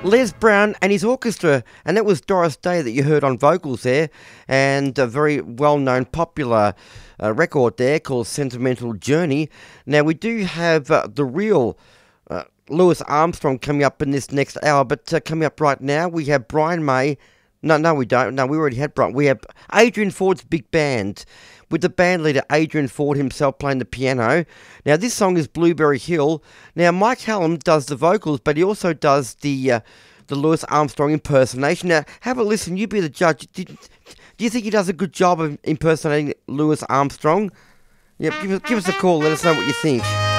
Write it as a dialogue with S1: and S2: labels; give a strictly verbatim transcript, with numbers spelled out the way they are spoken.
S1: Les Brown and his orchestra, and that was Doris Day that you heard on vocals there, and a very well-known, popular uh, record there called Sentimental Journey. Now, we do have uh, the real uh, Louis Armstrong coming up in this next hour, but uh, coming up right now, we have Brian May. No, no, we don't. No, we already had Brian. We have Adrian Ford's big band, with the band leader Adrian Ford himself playing the piano. Now, this song is Blueberry Hill. Now, Mike Hallam does the vocals, but he also does the uh, the Louis Armstrong impersonation. Now, have a listen. You be the judge. Do, do you think he does a good job of impersonating Louis Armstrong? Yeah, give us, give us a call. Let us know what you think.